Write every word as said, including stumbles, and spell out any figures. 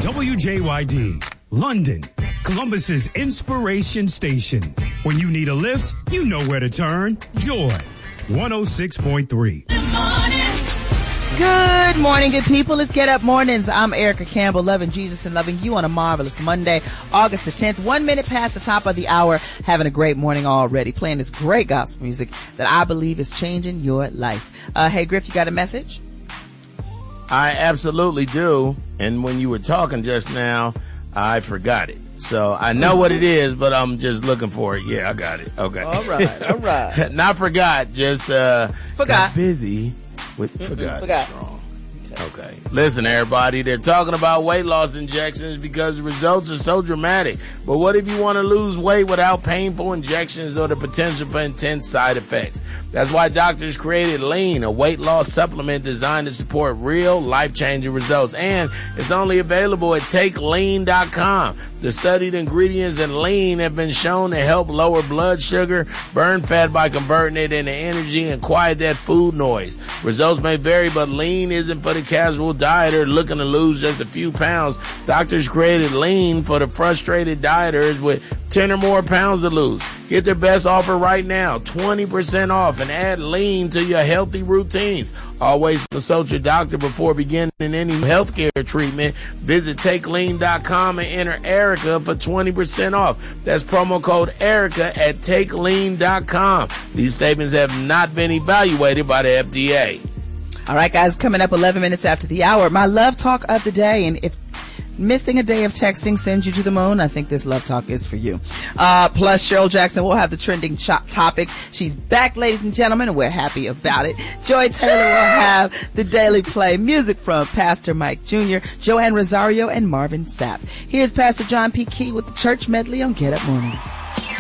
W J Y D, London, Columbus's inspiration station. When you need a lift, you know where to turn. Joy, one oh six point three. Good morning. Good morning, good people. It's Get Up Mornings. I'm Erica Campbell, loving Jesus and loving you on a marvelous Monday, August the tenth, one minute past the top of the hour, having a great morning already, playing this great gospel music that I believe is changing your life. Uh, hey, Griff, you got a message? I absolutely do. And when you were talking just now, I forgot it. So I know what it is, but I'm just looking for it. Yeah, I got it. Okay. All right, all right. Not forgot, just uh, Forgot. got busy with Mm-mm, forgot. forgot. Strong. Okay. Listen, everybody, they're talking about weight loss injections because the results are so dramatic. But what if you want to lose weight without painful injections or the potential for intense side effects? That's why doctors created Lean, a weight loss supplement designed to support real life-changing results. And it's only available at take lean dot com. The studied ingredients in Lean have been shown to help lower blood sugar, burn fat by converting it into energy, and quiet that food noise. Results may vary, but Lean isn't for the casual dieter looking to lose just a few pounds. Doctors created Lean for the frustrated dieters with ten or more pounds to lose. Get their best offer right now, twenty percent off, and add Lean to your healthy routines. Always consult your doctor before beginning any healthcare treatment. Visit take lean dot com and enter Erica for twenty percent off. That's promo code Erica at take lean dot com. These statements have not been evaluated by the F D A. All right, guys, coming up eleven minutes after the hour, my love talk of the day. And if missing a day of texting sends you to the moon, I think this love talk is for you. Uh, plus, Cheryl Jackson will have the trending cho- topics. She's back, ladies and gentlemen, and we're happy about it. Joy Taylor will have the Daily Play, music from Pastor Mike Junior, Joanne Rosario, and Marvin Sapp. Here's Pastor John P. Key with the church medley on Get Up Mornings.